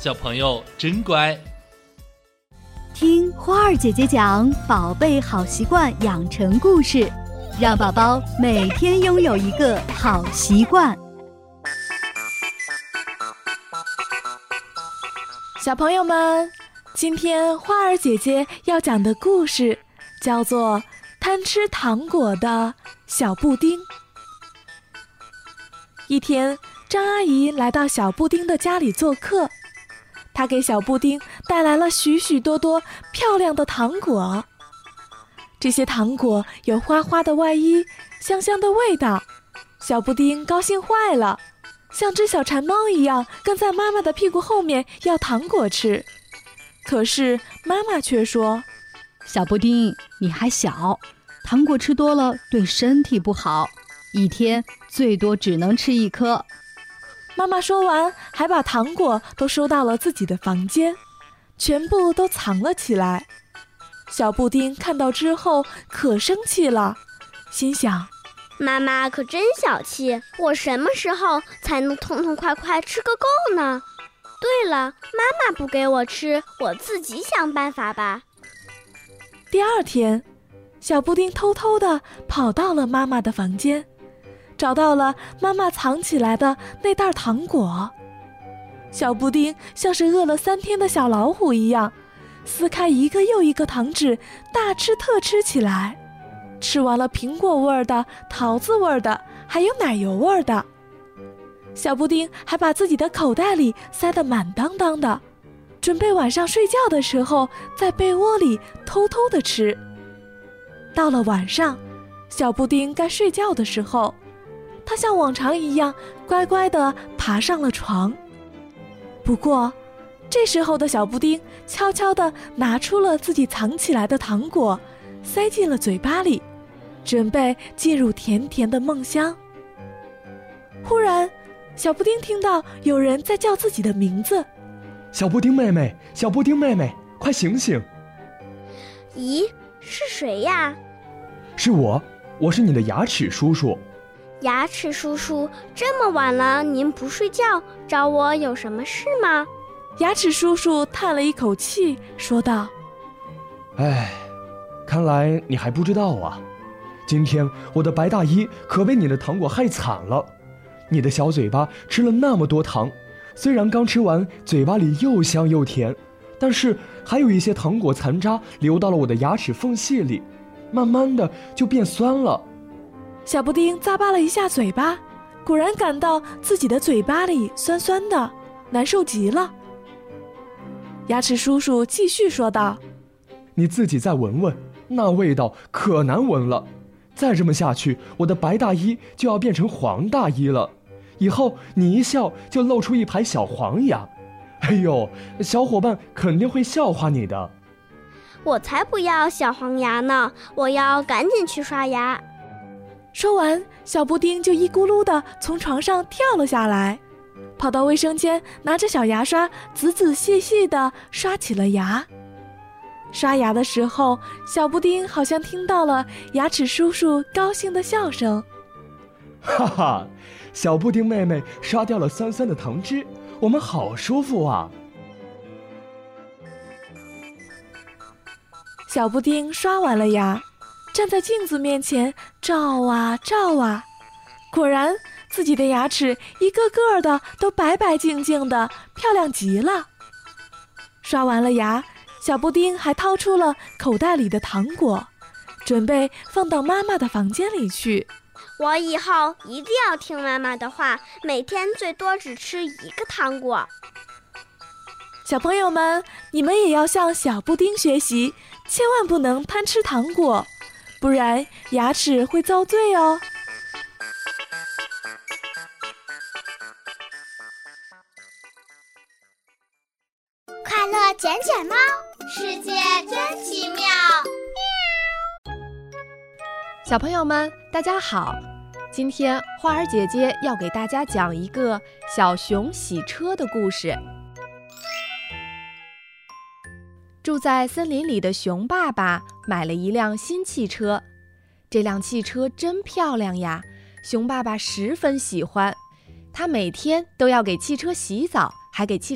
小朋友真乖。 听花儿姐姐讲宝贝好习惯养成故事，让宝宝每天拥有一个好习惯。 小朋友们，今天花儿姐姐要讲的故事叫做《贪吃糖果的小布丁》。一天，张阿姨来到小布丁的家里做客，她给小布丁带来了许许多多漂亮的糖果。这些糖果有花花的外衣，香香的味道，小布丁高兴坏了，像只小馋猫一样跟在妈妈的屁股后面要糖果吃。可是妈妈却说， 小布丁，你还小，糖果吃多了对身体不好，一天最多只能吃1颗。 妈妈说完，还把糖果都收到了自己的房间，全部都藏了起来。小布丁看到之后可生气了，心想， 妈妈可真小气，我什么时候才能痛痛快快吃个够呢？对了，妈妈不给我吃，我自己想办法吧。 第二天，小布丁偷偷地跑到了妈妈的房间，找到了妈妈藏起来的那袋糖果。小布丁像是饿了3天的小老虎一样，撕开一个又一个糖纸，大吃特吃起来。吃完了苹果味的、桃子味的，还有奶油味的。小布丁还把自己的口袋里塞得满当当的，准备晚上睡觉的时候在被窝里偷偷地吃。到了晚上，小布丁该睡觉的时候，他像往常一样乖乖地爬上了床。不过这时候的小布丁悄悄地拿出了自己藏起来的糖果，塞进了嘴巴里，准备进入甜甜的梦乡。忽然，小布丁听到有人在叫自己的名字， 小布丁妹妹，小布丁妹妹，快醒醒！ 咦，是谁呀？ 是我是你的牙齿叔叔。 牙齿叔叔，这么晚了您不睡觉，找我有什么事吗？ 牙齿叔叔叹了一口气，说道， 哎，看来你还不知道啊，今天我的白大衣可被你的糖果害惨了。你的小嘴巴吃了那么多糖，虽然刚吃完嘴巴里又香又甜，但是还有一些糖果残渣流到了我的牙齿缝隙里，慢慢的就变酸了。 小布丁咂巴了一下嘴巴，果然感到自己的嘴巴里酸酸的，难受极了。牙齿叔叔继续说道， 你自己再闻闻，那味道可难闻了，再这么下去，我的白大衣就要变成黄大衣了，以后你一笑就露出一排小黄牙，哎呦，小伙伴肯定会笑话你的。 我才不要小黄牙呢，我要赶紧去刷牙。 说完，小布丁就一咕噜地从床上跳了下来，跑到卫生间，拿着小牙刷仔仔细细地刷起了牙。刷牙的时候，小布丁好像听到了牙齿叔叔高兴的笑声。 哈哈，小布丁妹妹刷掉了酸酸的糖汁，我们好舒服啊。 小布丁刷完了牙，站在镜子面前照啊照啊，果然自己的牙齿一个个的都白白净净的，漂亮极了。刷完了牙，小布丁还掏出了口袋里的糖果，准备放到妈妈的房间里去。 我以后一定要听妈妈的话，每天最多只吃1个糖果。 小朋友们，你们也要向小布丁学习，千万不能贪吃糖果，不然牙齿会遭罪哦。 快乐捡捡猫，世界真奇妙。 小朋友们，大家好！今天花儿姐姐要给大家讲一个小熊洗车的故事。住在森林里的熊爸爸买了一辆新汽车，这辆汽车真漂亮呀，熊爸爸十分喜欢。他每天都要给汽车洗澡，还给汽